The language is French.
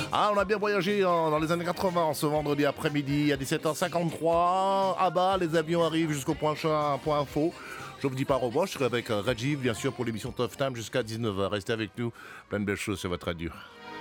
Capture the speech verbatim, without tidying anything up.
Ah, on a bien voyagé hein, dans les années quatre-vingts, ce vendredi après-midi à dix-sept heures cinquante-trois. À bas, les avions arrivent jusqu'au point, chat, point info. Je vous dis pas au revoir, je serai avec euh, Rajiv, bien sûr, pour l'émission Tough Time jusqu'à dix-neuf heures. Restez avec nous, plein de belles choses sur votre radio.